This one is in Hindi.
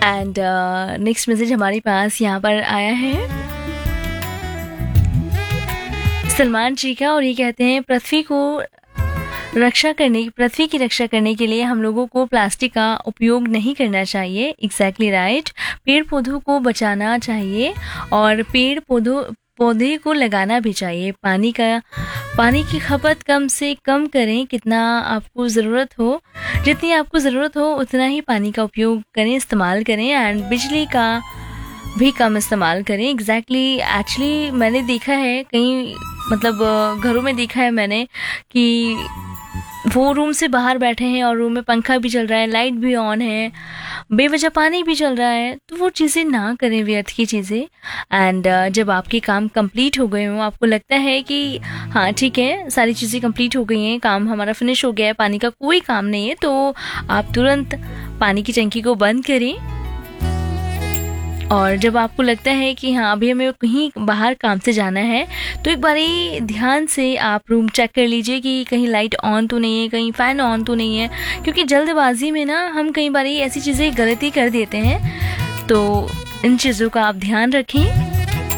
एंड नेक्स्ट मैसेज हमारे पास यहाँ पर आया है सलमान जी का, और ये कहते हैं पृथ्वी की रक्षा करने के लिए हम लोगों को प्लास्टिक का उपयोग नहीं करना चाहिए। Exactly right. पेड़ पौधों को बचाना चाहिए और पौधे को लगाना भी चाहिए। पानी की खपत कम से कम करें, जितनी आपको ज़रूरत हो उतना ही पानी का उपयोग करें, इस्तेमाल करें। एंड बिजली का भी कम इस्तेमाल करें। एग्जैक्टली एक्चुअली मैंने देखा है कहीं, मतलब घरों में देखा है मैंने कि वो रूम से बाहर बैठे हैं और रूम में पंखा भी चल रहा है, लाइट भी ऑन है, बेवजह पानी भी चल रहा है। तो वो चीज़ें ना करें, व्यर्थ की चीज़ें। एंड जब आपके काम कंप्लीट हो गए हों, आपको लगता है कि हाँ ठीक है सारी चीज़ें कंप्लीट हो गई हैं, काम हमारा फिनिश हो गया है, पानी का कोई काम नहीं है, तो आप तुरंत पानी की टंकी को बंद करें। और जब आपको लगता है कि हाँ अभी हमें कहीं बाहर काम से जाना है, तो एक बारी ध्यान से आप रूम चेक कर लीजिए कि कहीं लाइट ऑन तो नहीं है, कहीं फ़ैन ऑन तो नहीं है, क्योंकि जल्दबाजी में ना हम कई बारी ऐसी चीज़ें गलती कर देते हैं। तो इन चीज़ों का आप ध्यान रखें।